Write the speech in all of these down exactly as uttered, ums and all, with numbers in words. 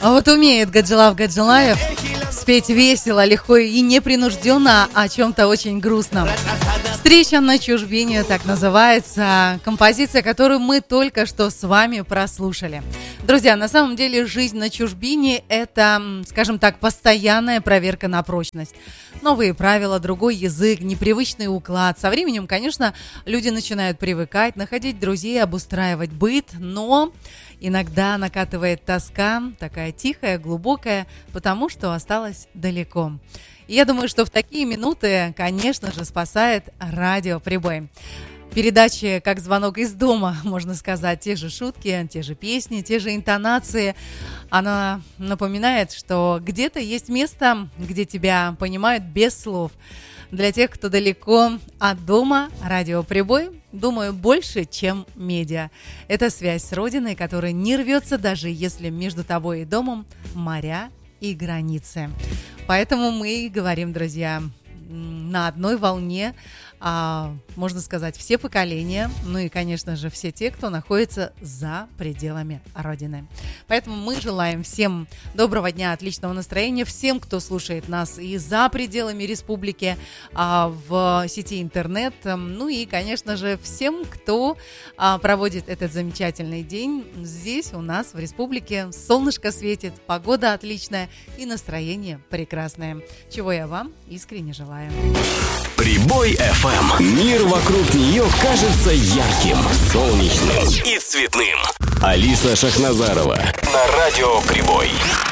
А вот умеет Гаджилав Гаджилаев спеть весело, легко и непринужденно о чем-то очень грустном. «Встреча на чужбине» так называется композиция, которую мы только что с вами прослушали. Друзья, на самом деле жизнь на чужбине – это, скажем так, постоянная проверка на прочность. Новые правила, другой язык, непривычный уклад. Со временем, конечно, люди начинают привыкать, находить друзей, обустраивать быт, но иногда накатывает тоска, такая тихая, глубокая, потому что осталось далеко. И я думаю, что в такие минуты, конечно же, спасает радиоприбой. Передачи «Как звонок из дома», можно сказать, те же шутки, те же песни, те же интонации. Она напоминает, что где-то есть место, где тебя понимают без слов. Для тех, кто далеко от дома, радиоприбой, думаю, больше, чем медиа. Это связь с родиной, которая не рвется, даже если между тобой и домом моря и границы. Поэтому мы и говорим, друзья, на одной волне, а, можно сказать, все поколения, ну и, конечно же, все те, кто находится за пределами Родины. Поэтому мы желаем всем доброго дня, отличного настроения, всем, кто слушает нас и за пределами республики, а, в сети интернет, ну и, конечно же, всем, кто а, проводит этот замечательный день здесь у нас в республике. Солнышко светит, погода отличная и настроение прекрасное, чего я вам искренне желаю. Прибой эф эм. Мир вокруг нее кажется ярким, солнечным и цветным. Алиса Шахназарова на радио Прибой.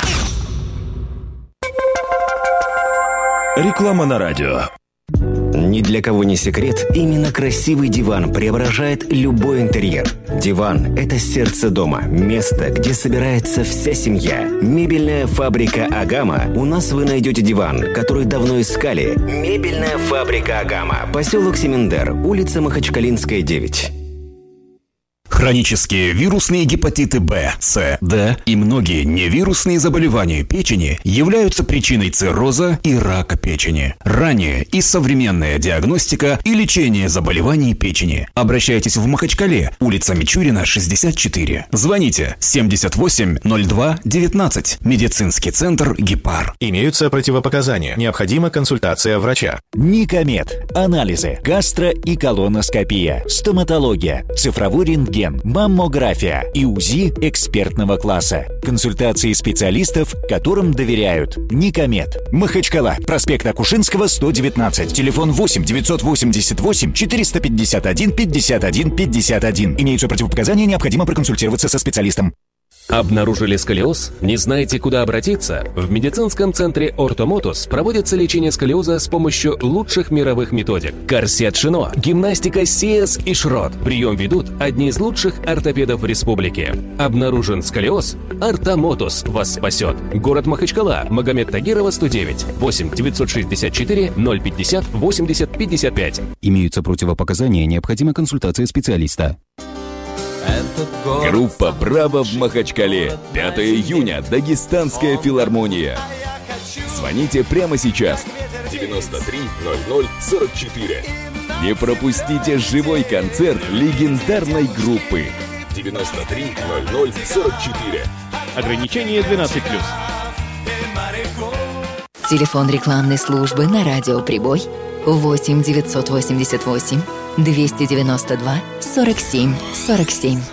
Реклама на радио. Ни для кого не секрет, именно красивый диван преображает любой интерьер. Диван – это сердце дома, место, где собирается вся семья. Мебельная фабрика «Агама». У нас вы найдете диван, который давно искали. Мебельная фабрика «Агама». Поселок Семендер, улица Махачкалинская, девять. Хронические вирусные гепатиты Б, С, Д и многие невирусные заболевания печени являются причиной цирроза и рака печени. Ранняя и современная диагностика и лечение заболеваний печени. Обращайтесь в Махачкале, улица Мичурина, шестьдесят четыре. Звоните семьдесят восемь ноль два девятнадцать. Медицинский центр «Гепар». Имеются противопоказания. Необходима консультация врача. Никомед. Анализы. Гастро- и колоноскопия. Стоматология. Цифровой рентген. Маммография и УЗИ экспертного класса. Консультации специалистов, которым доверяют. Никомед. Махачкала. Проспект Акушинского, сто девятнадцать. Телефон восемь девятьсот восемьдесят восемь четыреста пятьдесят один пятьдесят один пятьдесят один. Имеются противопоказания, необходимо проконсультироваться со специалистом. Обнаружили сколиоз? Не знаете, куда обратиться? В медицинском центре «Ортомотус» проводится лечение сколиоза с помощью лучших мировых методик. Корсет Шино, гимнастика Сиэс и Шрот. Прием ведут одни из лучших ортопедов в республике. Обнаружен сколиоз? «Ортомотус» вас спасет. Город Махачкала, Магомед Тагирова, сто девять. восемь девятьсот шестьдесят четыре ноль пятьдесят восемьдесят пятьдесят пять. Имеются противопоказания, необходима консультация специалиста. Группа «Браво» в Махачкале. пятого июня. Дагестанская филармония. Звоните прямо сейчас. девяносто три ноль ноль сорок четыре. Не пропустите живой концерт легендарной группы. девяносто три ноль ноль сорок четыре. Ограничение двенадцать плюс. Телефон рекламной службы на радио «Прибой» восемь девятьсот восемьдесят восемь двести девяносто два сорок семь сорок семь.